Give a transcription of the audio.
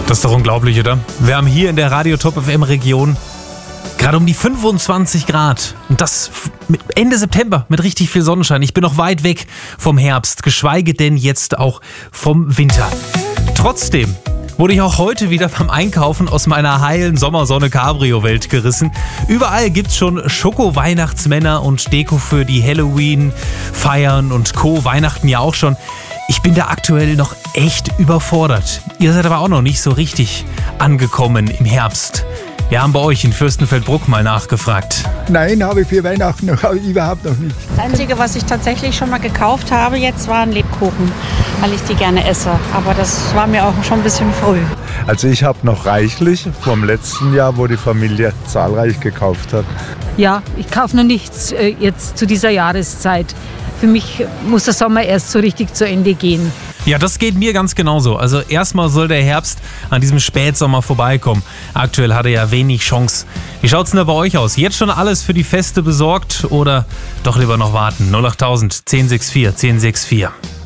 Das ist doch unglaublich, oder? Wir haben hier in der Radio Top FM Region gerade um die 25 Grad und das Ende September mit richtig viel Sonnenschein. Ich bin noch weit weg vom Herbst, geschweige denn jetzt auch vom Winter. Trotzdem wurde ich auch heute wieder beim Einkaufen aus meiner heilen Sommersonne-Cabrio-Welt gerissen. Überall gibt's schon Schoko-Weihnachtsmänner und Deko für die Halloween-Feiern und Co. Weihnachten ja auch schon. Ich bin da aktuell noch echt überfordert. Ihr seid aber auch noch nicht so richtig angekommen im Herbst. Wir haben bei euch in Fürstenfeldbruck mal nachgefragt. Nein, habe ich für Weihnachten überhaupt noch nicht. Das Einzige, was ich tatsächlich schon mal gekauft habe jetzt, waren Lebkuchen, weil ich die gerne esse. Aber das war mir auch schon ein bisschen früh. Also ich habe noch reichlich vom letzten Jahr, wo die Familie zahlreich gekauft hat. Ja, ich kaufe noch nichts jetzt zu dieser Jahreszeit. Für mich muss der Sommer erst so richtig zu Ende gehen. Ja, das geht mir ganz genauso. Also erstmal soll der Herbst an diesem Spätsommer vorbeikommen. Aktuell hat er ja wenig Chance. Wie schaut's denn da bei euch aus? Jetzt schon alles für die Feste besorgt oder doch lieber noch warten? 08000 1064 1064.